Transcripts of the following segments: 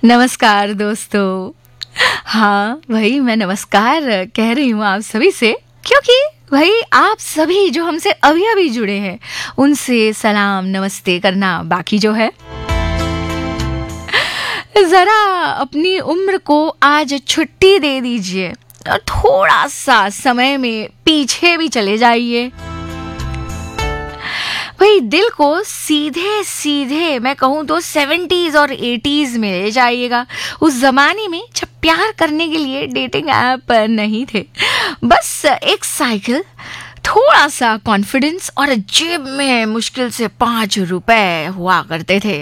नमस्कार दोस्तों। हाँ भाई, मैं नमस्कार कह रही हूँ आप सभी से, क्योंकि भाई आप सभी जो हमसे अभी अभी जुड़े हैं उनसे सलाम नमस्ते करना बाकी जो है। जरा अपनी उम्र को आज छुट्टी दे दीजिए और थोड़ा सा समय में पीछे भी चले जाइए। भाई दिल को सीधे सीधे मैं कहूँ तो 70s और 80s में ले जाइएगा, उस जमाने में जब प्यार करने के लिए डेटिंग ऐप नहीं थे, बस एक साइकिल, थोड़ा सा कॉन्फिडेंस और जेब में मुश्किल से 5 रुपए हुआ करते थे।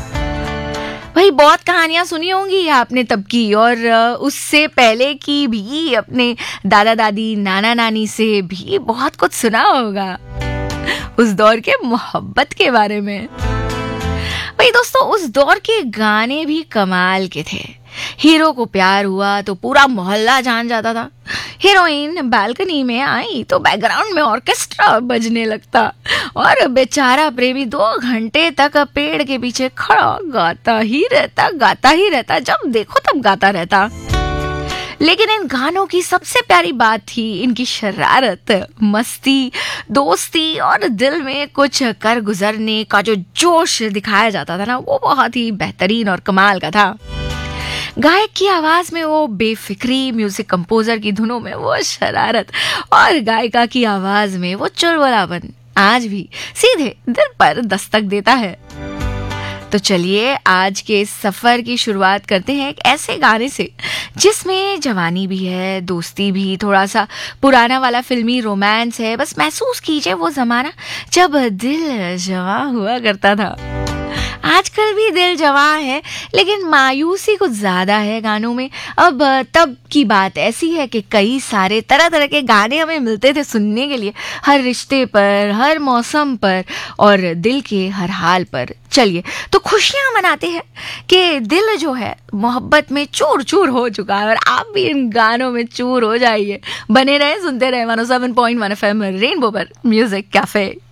भाई बहुत कहानियां सुनी होंगी आपने तब की, और उससे पहले की भी अपने दादा दादी नाना नानी से भी बहुत कुछ सुना होगा उस दौर के मोहब्बत के बारे में। भाई दोस्तों, उस दौर के गाने भी कमाल के थे। हीरो को प्यार हुआ तो पूरा मोहल्ला जान जाता था, हीरोइन बालकनी में आई तो बैकग्राउंड में ऑर्केस्ट्रा बजने लगता, और बेचारा प्रेमी 2 घंटे तक पेड़ के पीछे खड़ा गाता ही रहता, जब देखो तब गाता रहता। लेकिन इन गानों की सबसे प्यारी बात थी इनकी शरारत, मस्ती, दोस्ती और दिल में कुछ कर गुजरने का जो जोश दिखाया जाता था ना, वो बहुत ही बेहतरीन और कमाल का था। गायक की आवाज में वो बेफिक्री, म्यूजिक कंपोजर की धुनों में वो शरारत, और गायिका की आवाज में वो चुलबुलापन आज भी सीधे दिल पर दस्तक देता है। तो चलिए आज के इस सफर की शुरुआत करते हैं एक ऐसे गाने से जिसमें जवानी भी है, दोस्ती भी, थोड़ा सा पुराना वाला फिल्मी रोमांस है। बस महसूस कीजिए वो जमाना जब दिल जवां हुआ करता था। आजकल भी दिल जवां है, लेकिन मायूसी कुछ ज्यादा है गानों में। अब तब की बात ऐसी है कि कई सारे तरह तरह के गाने हमें मिलते थे सुनने के लिए, हर रिश्ते पर, हर मौसम पर और दिल के हर हाल पर। चलिए तो खुशियां मनाते हैं कि दिल जो है मोहब्बत में चूर चूर हो चुका है, और आप भी इन गानों में चूर हो जाइए। बने रहे, सुनते रहे 107.1 FM रेनबो पर म्यूजिक कैफे।